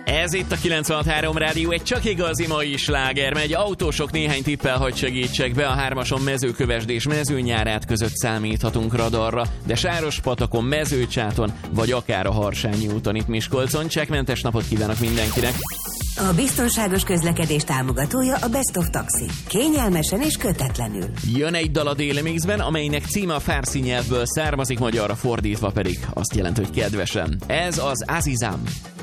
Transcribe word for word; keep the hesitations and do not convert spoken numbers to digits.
Ez itt a kilencvenhat három Rádió, egy csak igazi mai sláger megy. Autósok néhány tippel, hogy segítsek be a hármason Mezőkövesd és Mezőnyárát között számíthatunk radarra, de Sárospatakon, Mezőcsáton vagy akár a Harsányi úton itt Miskolcon. Csekkmentes napot kívánok mindenkinek! A biztonságos közlekedés támogatója a Best of Taxi. Kényelmesen és kötetlenül. Jön egy dal a Daily Mixben, amelynek címe a fárszi nyelvből származik, magyarra fordítva pedig azt jelenti, hogy kedvesen. Ez az Azizam.